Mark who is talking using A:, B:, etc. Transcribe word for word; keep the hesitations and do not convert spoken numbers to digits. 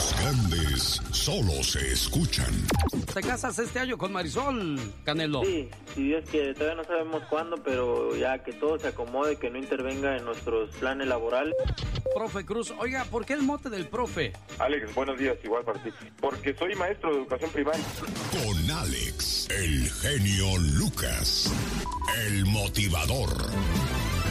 A: Los grandes solo se escuchan.
B: ¿Te casas este año con Marisol, Canelo?
C: Sí, si Dios quiere, todavía no sabemos cuándo, pero ya que todo se acomode, que no intervenga en nuestros planes laborales.
B: Profe Cruz, oiga, ¿por qué el mote del profe?
D: Alex, buenos días, igual para ti. Porque soy maestro de educación primaria.
A: Con Alex, el genio Lucas, el motivador.